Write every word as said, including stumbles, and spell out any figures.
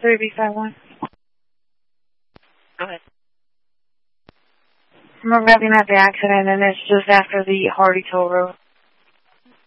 three B five one. Go ahead. I'm arriving at the accident, and it's just after the Hardy Toll Road.